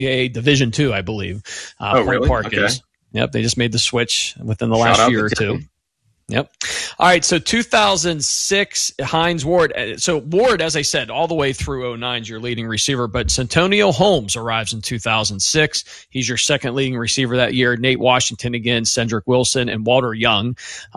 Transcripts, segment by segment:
Division II, I believe. Point really? Park okay. is. Yep, they just made the switch within the last year or two. Yep. All right, so 2006, Hines Ward. So Ward, as I said, all the way through 2009 is your leading receiver, but Santonio Holmes arrives in 2006. He's your second leading receiver that year. Nate Washington again, Cedric Wilson, and Walter Young.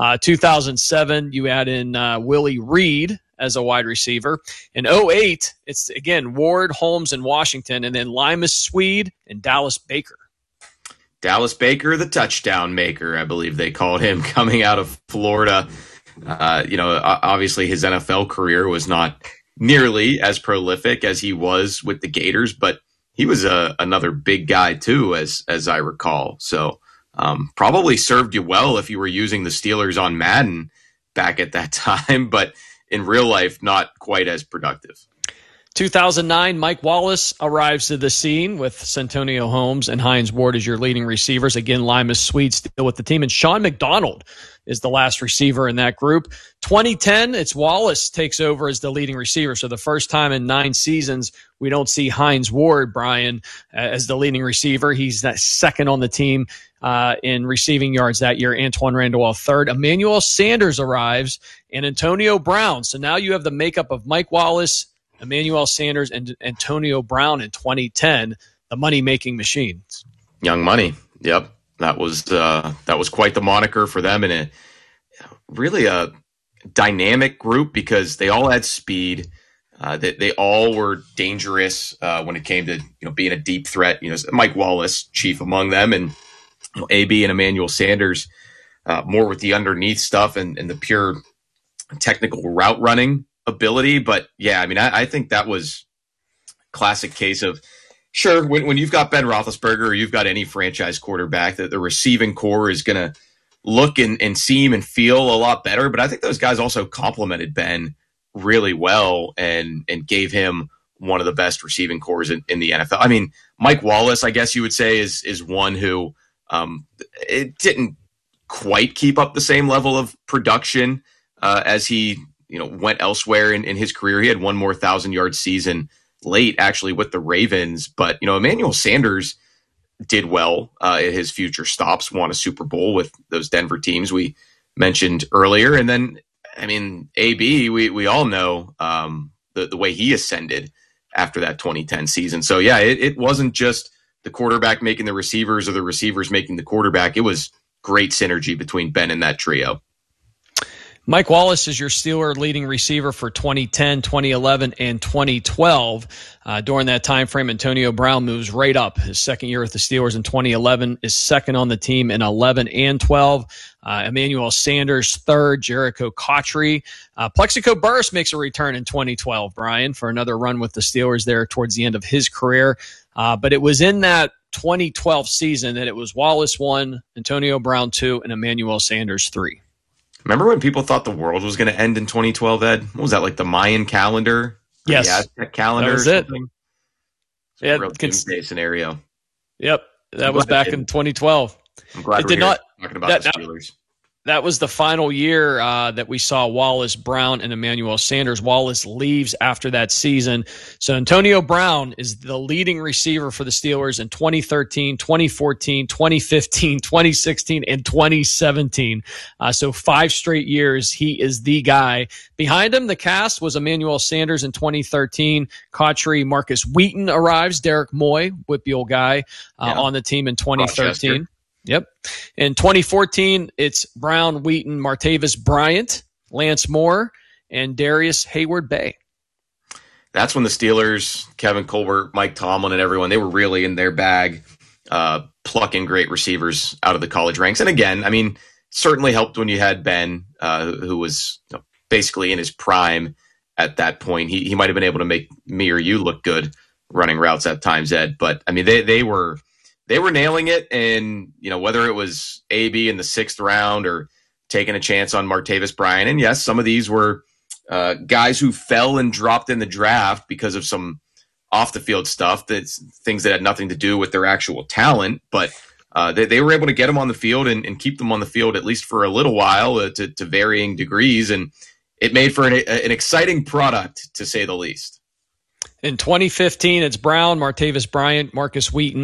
2007, you add in Willie Reed as a wide receiver. In 2008, it's, again, Ward, Holmes, and Washington, and then Limas Swede and Dallas Baker. Dallas Baker, the touchdown maker, I believe they called him, coming out of Florida. Obviously his NFL career was not nearly as prolific as he was with the Gators, but he was another big guy too, as I recall. So probably served you well if you were using the Steelers on Madden back at that time, but in real life, not quite as productive. 2009, Mike Wallace arrives to the scene with Santonio Holmes and Hines Ward as your leading receivers. Again, Limas Swede still with the team. And Sean McDonald is the last receiver in that group. 2010, it's Wallace takes over as the leading receiver. So the first time in 9 seasons, we don't see Hines Ward, Brian, as the leading receiver. He's that second on the team in receiving yards that year. Antoine Randall third. Emmanuel Sanders arrives and Antonio Brown. So now you have the makeup of Mike Wallace, Emmanuel Sanders, and Antonio Brown in 2010, the money-making machines. Young Money. Yep. That was quite the moniker for them, and really a dynamic group because they all had speed. They all were dangerous when it came to being a deep threat. Mike Wallace, chief among them, and AB and Emmanuel Sanders more with the underneath stuff and the pure technical route running ability. But yeah, I mean, I think that was classic case of, sure, when you've got Ben Roethlisberger or you've got any franchise quarterback, that the receiving core is going to look and seem and feel a lot better. But I think those guys also complemented Ben really well and gave him one of the best receiving cores in the NFL. I mean, Mike Wallace, I guess you would say, is one who it didn't quite keep up the same level of production as he went elsewhere in his career. He had one more 1,000-yard season late, actually, with the Ravens. But, Emmanuel Sanders did well at his future stops, won a Super Bowl with those Denver teams we mentioned earlier. And then, I mean, AB, we all know the way he ascended after that 2010 season. So, yeah, it wasn't just the quarterback making the receivers or the receivers making the quarterback. It was great synergy between Ben and that trio. Mike Wallace is your Steeler leading receiver for 2010, 2011, and 2012. During that time frame, Antonio Brown moves right up. His second year with the Steelers in 2011 is second on the team in 11 and 12. Emmanuel Sanders third, Jericho Cotchery. Plexico Burress makes a return in 2012, Brian, for another run with the Steelers there towards the end of his career. But it was in that 2012 season that it was Wallace 1, Antonio Brown 2, and Emmanuel Sanders 3. Remember when people thought the world was going to end in 2012, Ed? What was that, like the Mayan calendar? Yes. The Aztec calendar? That was it. Yeah, real doomsday scenario. Yep. That was back in 2012. I'm glad we're talking about the Steelers. That was the final year that we saw Wallace, Brown, and Emmanuel Sanders. Wallace leaves after that season. So Antonio Brown is the leading receiver for the Steelers in 2013, 2014, 2015, 2016, and 2017. So 5 straight years, he is the guy. Behind him, the cast was Emmanuel Sanders in 2013. Cotchery, Marcus Wheaton arrives. Derek Moy, WPIAL guy, on the team in 2013. Rochester. Yep. In 2014, it's Brown, Wheaton, Martavis Bryant, Lance Moore, and Darius Hayward-Bay. That's when the Steelers, Kevin Colbert, Mike Tomlin, and everyone, they were really in their bag, plucking great receivers out of the college ranks. And again, I mean, certainly helped when you had Ben, who was basically in his prime at that point. He might have been able to make me or you look good running routes at times, Ed. But, I mean, they were nailing it, and whether it was AB in the 6th round or taking a chance on Martavis Bryant, and yes, some of these were guys who fell and dropped in the draft because of some off the field stuff, that's things that had nothing to do with their actual talent, but they were able to get them on the field and keep them on the field at least for a little while to varying degrees, and it made for an exciting product, to say the least. In 2015, it's Brown, Martavis Bryant, Marcus Wheaton,